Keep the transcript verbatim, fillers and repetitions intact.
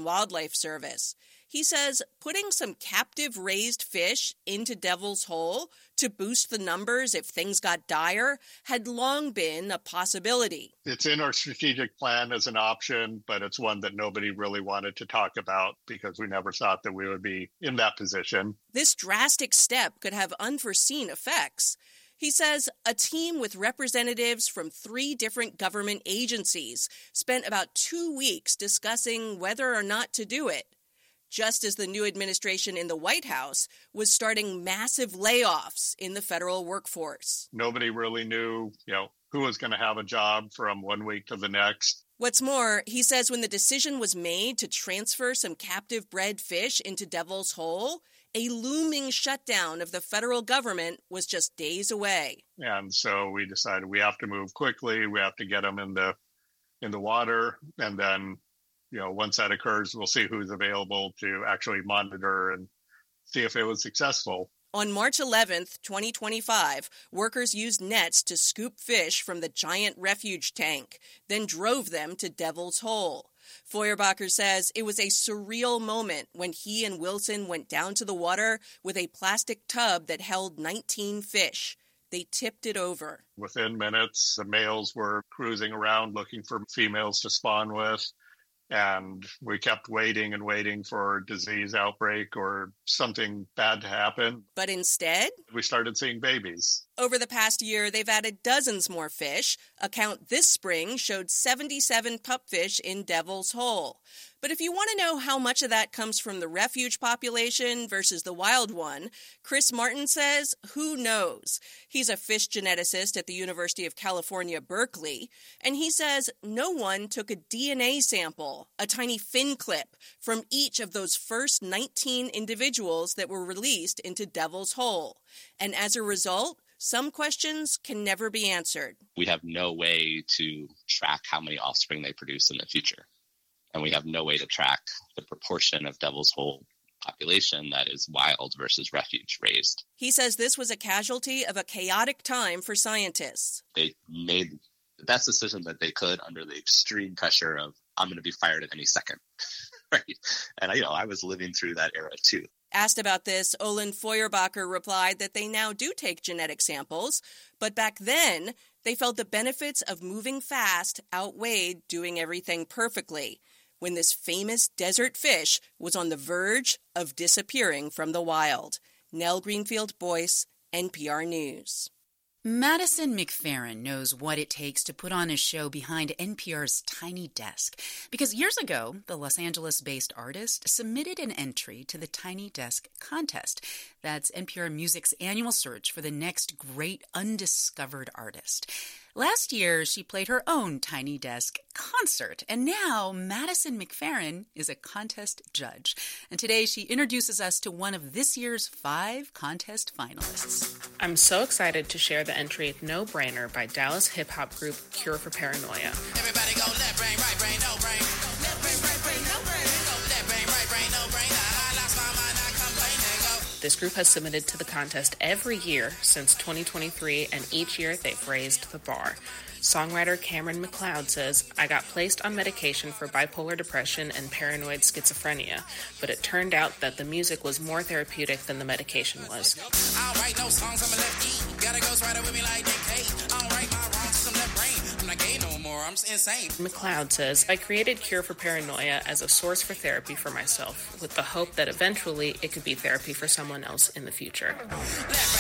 and Wildlife Service. He says putting some captive raised fish into Devil's Hole to boost the numbers if things got dire had long been a possibility. It's in our strategic plan as an option, but it's one that nobody really wanted to talk about because we never thought that we would be in that position. This drastic step could have unforeseen effects. He says a team with representatives from three different government agencies spent about two weeks discussing whether or not to do it, just as the new administration in the White House was starting massive layoffs in the federal workforce. Nobody really knew, you know, who was going to have a job from one week to the next. What's more, he says when the decision was made to transfer some captive bred fish into Devil's Hole, a looming shutdown of the federal government was just days away. And so we decided we have to move quickly. We have to get them in the in the water. And then, you know, once that occurs, we'll see who's available to actually monitor and see if it was successful. On March eleventh, twenty twenty-five, workers used nets to scoop fish from the giant refuge tank, then drove them to Devil's Hole. Feuerbacher says it was a surreal moment when he and Wilson went down to the water with a plastic tub that held nineteen fish. They tipped it over. Within minutes, the males were cruising around looking for females to spawn with. And we kept waiting and waiting for a disease outbreak or something bad to happen. But instead, we started seeing babies. Over the past year, they've added dozens more fish. A count this spring showed seventy-seven pupfish in Devil's Hole. But if you want to know how much of that comes from the refuge population versus the wild one, Chris Martin says, who knows? He's a fish geneticist at the University of California, Berkeley, and he says no one took a D N A sample, a tiny fin clip, from each of those first nineteen individuals that were released into Devil's Hole. And as a result, some questions can never be answered. We have no way to track how many offspring they produce in the future. And we have no way to track the proportion of Devil's Hole population that is wild versus refuge raised. He says this was a casualty of a chaotic time for scientists. They made the best decision that they could under the extreme pressure of, I'm going to be fired at any second. Right? And, you know, I was living through that era too. Asked about this, Olin Feuerbacher replied that they now do take genetic samples, but back then they felt the benefits of moving fast outweighed doing everything perfectly, when this famous desert fish was on the verge of disappearing from the wild. Nell Greenfield-Boyce, N P R News. Madison McFerrin knows what it takes to put on a show behind N P R's Tiny Desk. Because years ago, the Los Angeles-based artist submitted an entry to the Tiny Desk contest. That's N P R Music's annual search for the next great undiscovered artist. Last year, she played her own Tiny Desk concert, and now Madison McFerrin is a contest judge. And today, she introduces us to one of this year's five contest finalists. I'm so excited to share the entry No Brainer by Dallas hip-hop group Cure for Paranoia. Everybody go left brain, right brain, no brain. Left brain, right brain, no brain. Go left brain, right brain, no brain. I lost my mind, I complain and go. This group has submitted to the contest every year since twenty twenty-three, and each year they've raised the bar. Songwriter Cameron McLeod says, I got placed on medication for bipolar depression and paranoid schizophrenia, but it turned out that the music was more therapeutic than the medication was. I'll write no songs on my left E. Got a ghostwriter with me like Nick Cage. I'll write my wrongs on left brain. I'm not gay no more, I'm insane. McLeod says, I created Cure for Paranoia as a source for therapy for myself, with the hope that eventually it could be therapy for someone else in the future. Left